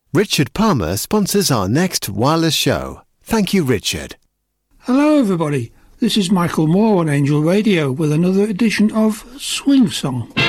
Richard Palmer sponsors our next wireless show. Thank you, Richard. Hello, everybody. This is Michael Moore on Angel Radio with another edition of Swing Song.